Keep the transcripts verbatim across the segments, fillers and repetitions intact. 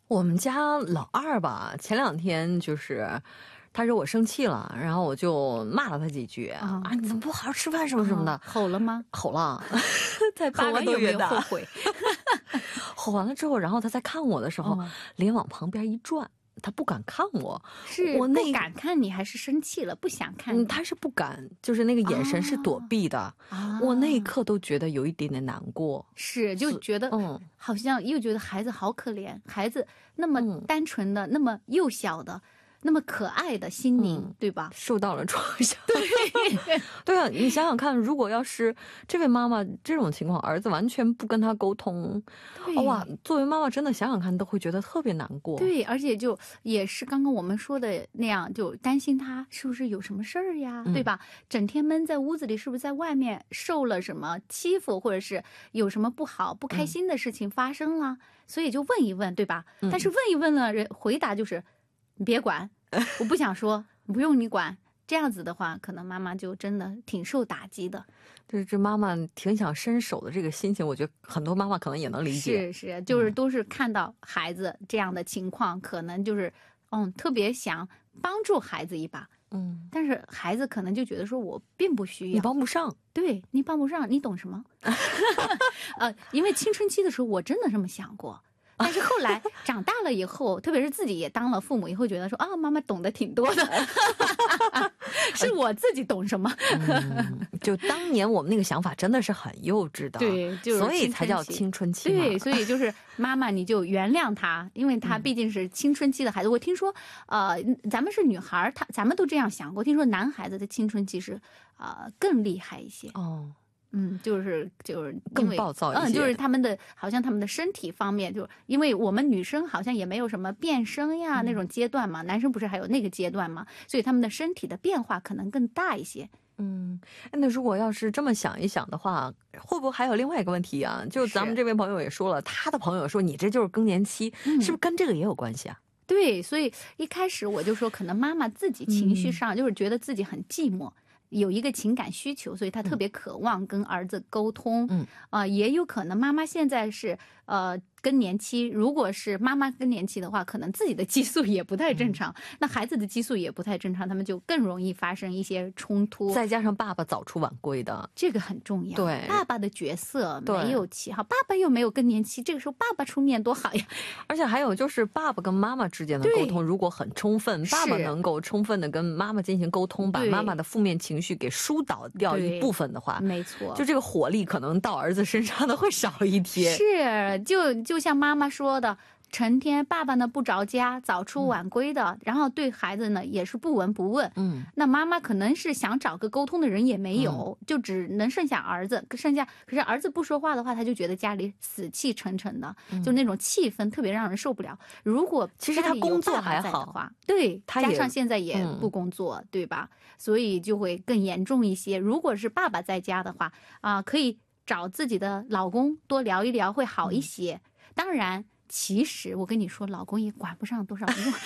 我们家老二吧，前两天就是他惹我生气了，然后我就骂了他几句啊，你怎么不好好吃饭什么什么的。 吼了吗？ 吼了，才八个多月大。 后悔。 吼完了之后，然后他在看我的时候，脸往旁边一转，他不敢看我。 是我不敢看你还是生气了不想看你？ 他是不敢，就是那个眼神是躲避的。我那一刻都觉得有一点点难过。 是就觉得好像又觉得孩子好可怜，孩子那么单纯的那么幼小的那么可爱的心灵，对吧？ 受到了创伤。 对对啊，你想想看，如果要是这位妈妈这种情况，儿子完全不跟他沟通，哇，作为妈妈真的想想看都会觉得特别难过。 对，而且就也是刚刚我们说的那样，就担心他是不是有什么事儿呀，对吧？整天闷在屋子里，是不是在外面受了什么欺负，或者是有什么不好不开心的事情发生了，所以就问一问，对吧？但是问一问了，人回答就是你别管，我不想说，不用你管。这样子的话，可能妈妈就真的挺受打击的。 就是这妈妈挺想伸手的这个心情，我觉得很多妈妈可能也能理解。 是是，就是都是看到孩子这样的情况，嗯、可能就是嗯特别想帮助孩子一把。嗯，但是孩子可能就觉得说我并不需要， 你帮不上， 对你帮不上，你懂什么？呃，因为青春期的时候，我真的这么想过。但是后来长大了以后，特别是自己也当了父母以后，觉得说啊，妈妈懂得挺多的，是我自己懂什么、 嗯。就当年我们那个想法真的是很幼稚的， 对，就是所以才叫青春期嘛。 对，所以就是妈妈你就原谅他，因为他毕竟是青春期的孩子。嗯、我听说，呃，咱们是女孩，他咱们都这样想过。听说男孩子的青春期是呃更厉害一些哦。嗯，就是就是更暴躁一些， 嗯，就是他们的好像他们的身体方面，就因为我们女生好像也没有什么变声呀、嗯、那种阶段嘛，男生不是还有那个阶段嘛，所以他们的身体的变化可能更大一些。 嗯，那如果要是这么想一想的话，会不会还有另外一个问题啊？就咱们这位朋友也说了，他的朋友说你这就是更年期、嗯，是不是跟这个也有关系啊？ 对，所以一开始我就说，可能妈妈自己情绪上就是觉得自己很寂寞。嗯，有一个情感需求，所以他特别渴望跟儿子沟通。嗯，啊、呃，也有可能妈妈现在是呃更年期，如果是妈妈更年期的话，可能自己的激素也不太正常，嗯、那孩子的激素也不太正常，他们就更容易发生一些冲突。 再加上爸爸早出晚归的， 这个很重要。 对， 爸爸的角色没有起好，爸爸又没有更年期，这个时候爸爸出面多好呀。 而且还有就是爸爸跟妈妈之间的沟通，如果很充分，爸爸能够充分的跟妈妈进行沟通，把妈妈的负面情绪给疏导掉一部分的话， 没错， 就这个火力可能到儿子身上的会少一些。 是，就就像妈妈说的，成天爸爸呢不着家，早出晚归的、嗯、然后对孩子呢也是不闻不问。嗯，那妈妈可能是想找个沟通的人也没有、嗯、就只能剩下儿子，剩下可是儿子不说话的话，他就觉得家里死气沉沉的、嗯、就那种气氛特别让人受不了。如果其实他工作还好的话，对，他加上现在也不工作、嗯、对吧，所以就会更严重一些。如果是爸爸在家的话啊、呃，可以找自己的老公多聊一聊会好一些、嗯、当然其实我跟你说，老公也管不上多少用。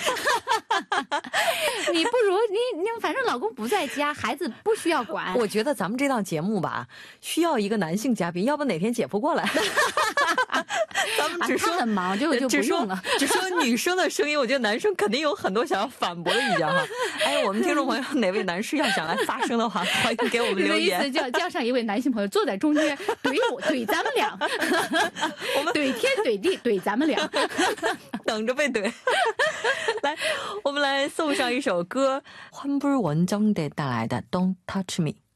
你不如你你反正老公不在家，孩子不需要管。 我觉得咱们这档节目吧，需要一个男性嘉宾，要不哪天姐夫过来。咱们只说、 啊、他很忙，就就不用了。 只说女生的声音，我觉得男生肯定有很多想要反驳的意见哈。哎，我们听众朋友哪位男士要想来发声的话，欢迎给我们留言。 你的意思叫叫上一位男性朋友坐在中间，怼我怼咱们俩，我们怼天怼地怼咱们俩， 等着被怼。来，我们来送上一首歌，환불원정대带来的 Don't Touch Me。